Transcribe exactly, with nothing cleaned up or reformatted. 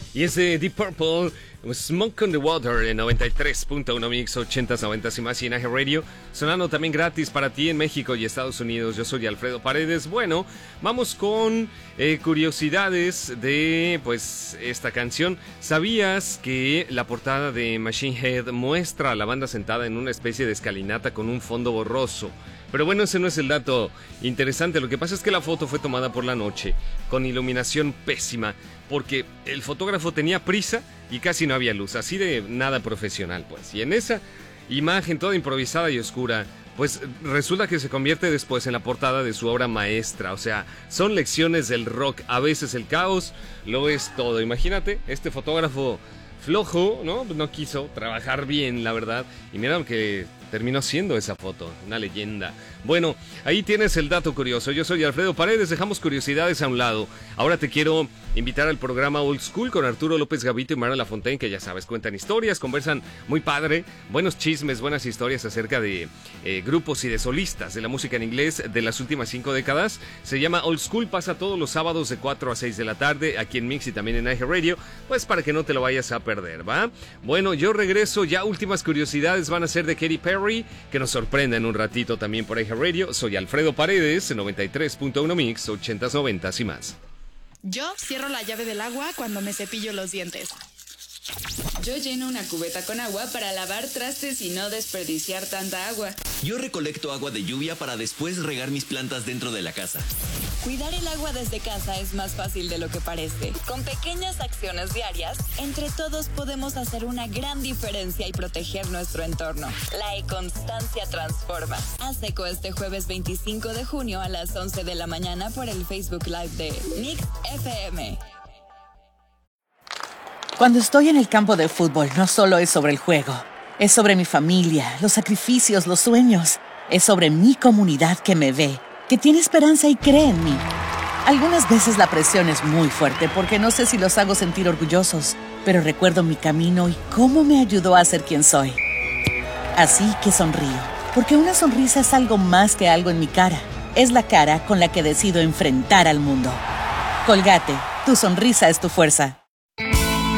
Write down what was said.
Y es de Deep Purple, Smoke on the Water en noventa y tres punto uno Mix, ochentas, noventas y más y en A G Radio, sonando también gratis para ti en México y Estados Unidos. Yo soy Alfredo Paredes. Bueno, vamos con eh, curiosidades de pues esta canción. ¿Sabías que la portada de Machine Head muestra a la banda sentada en una especie de escalinata con un fondo borroso? Pero bueno, ese no es el dato interesante. Lo que pasa es que la foto fue tomada por la noche, con iluminación pésima, porque el fotógrafo tenía prisa y casi no había luz, así de nada profesional, pues. Y en esa imagen toda improvisada y oscura, pues resulta que se convierte después en la portada de su obra maestra. O sea, son lecciones del rock. A veces el caos lo es todo. Imagínate, este fotógrafo flojo, ¿no? No quiso trabajar bien, la verdad. Y mira que terminó siendo esa foto, una leyenda. Bueno, ahí tienes el dato curioso. Yo soy Alfredo Paredes, dejamos curiosidades a un lado. Ahora te quiero invitar al programa Old School con Arturo López Gavito y Mara Lafontaine, que ya sabes, cuentan historias, conversan muy padre, buenos chismes, buenas historias acerca de eh, grupos y de solistas de la música en inglés de las últimas cinco décadas. Se llama Old School, pasa todos los sábados de cuatro a seis de la tarde, aquí en Mix y también en A G Radio, pues para que no te lo vayas a perder, ¿va? Bueno, yo regreso, ya últimas curiosidades van a ser de Katy Perry, que nos sorprenda en un ratito también por A G Radio. Soy Alfredo Paredes, noventa y tres punto uno Mix, ochentas, noventas y más. Yo cierro la llave del agua cuando me cepillo los dientes. Yo lleno una cubeta con agua para lavar trastes y no desperdiciar tanta agua. Yo recolecto agua de lluvia para después regar mis plantas dentro de la casa. Cuidar el agua desde casa es más fácil de lo que parece. Con pequeñas acciones diarias, entre todos podemos hacer una gran diferencia y proteger nuestro entorno. La econstancia transforma. Haz eco este jueves veinticinco de junio a las once de la mañana por el Facebook Live de Mix F M. Cuando estoy en el campo de fútbol, no solo es sobre el juego. Es sobre mi familia, los sacrificios, los sueños. Es sobre mi comunidad que me ve, que tiene esperanza y cree en mí. Algunas veces la presión es muy fuerte porque no sé si los hago sentir orgullosos, pero recuerdo mi camino y cómo me ayudó a ser quien soy. Así que sonrío, porque una sonrisa es algo más que algo en mi cara. Es la cara con la que decido enfrentar al mundo. Colgate, tu sonrisa es tu fuerza.